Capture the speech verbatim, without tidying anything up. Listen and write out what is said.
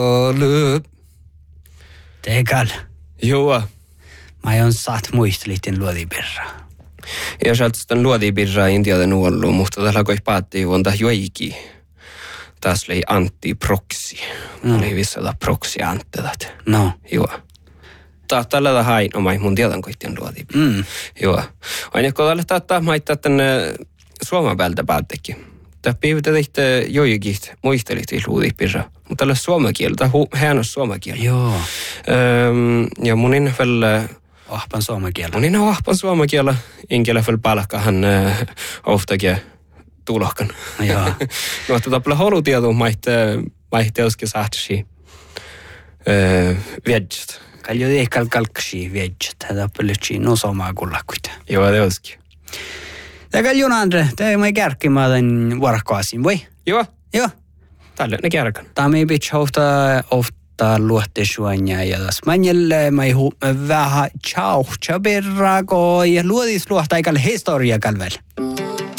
Löp. Tegal. Joo. Mä oon saat muistelitin luodibirra. Ja sieltä sitten luodibirraa intiaten ollut, mutta tällä kun päätti vuonna joikin. Tässä oli Antti Proksi. No. Oli vissata Proksi Anttelat. No. Joo. Tää tällä hain omai mun tiedän koittien luodibirra. Mm. Joo. Aina kun tällä taattaa maittaa tänne Suomen päältä päältäkin. Tämä piivitä tehtä joikin muistelit luodibirra. Mutta tällä suomen kieltä, häännös suomen kieltä. Joo. Öm, ja mun inna väl... Ahpan suomen kielä. Mun inna ahpan suomen kielä. Inkelä väl palkkahan äh, oftakin tulohkan. Joo. No, että tällä holutietoa maihti olisikin sahtsi vedjät. Kaljo teikal kalksi vedjät. Tätä pölytsi no somaa kullakuita. Joo, te olisikin. Tämä kaljon Andre, tämä ei kärkkimaa tämän vuorakkoasin, voi? Joo. Joo. Tällä ne kärkän. Tämä ei pitää ofta, ofta luohtesuanja ja tässä manjelle mä ihu vähän tjauh tjabirrako ja luodis luohta ikal historia kalvel.